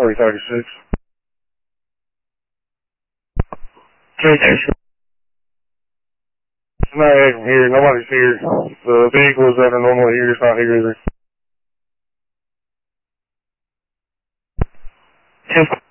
4036. Communication. It's not from here. Nobody's here. The vehicles that are normally here is not here either. 10